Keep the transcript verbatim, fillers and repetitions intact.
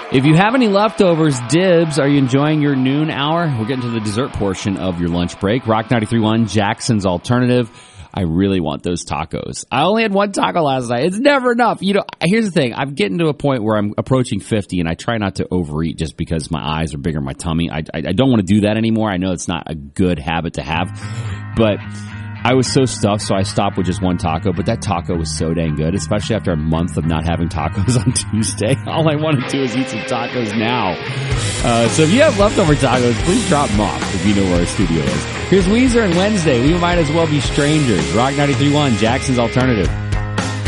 If you have any leftovers, dibs, are you enjoying your noon hour? We're getting to the dessert portion of your lunch break. Rock ninety-three point one, Jackson's Alternative. I really want those tacos. I only had one taco last night. It's never enough. You know, here's the thing. I'm getting to a point where I'm approaching fifty, and I try not to overeat just because my eyes are bigger than my tummy. I, I, I don't want to do that anymore. I know it's not a good habit to have, but I was so stuffed, so I stopped with just one taco, but that taco was so dang good, especially after a month of not having tacos on Tuesday. All I want to do is eat some tacos now. Uh, so if you have leftover tacos, please drop them off if you know where our studio is. Here's Weezer and Wednesday. We might as well be strangers. Rock ninety-three point one, Jackson's Alternative.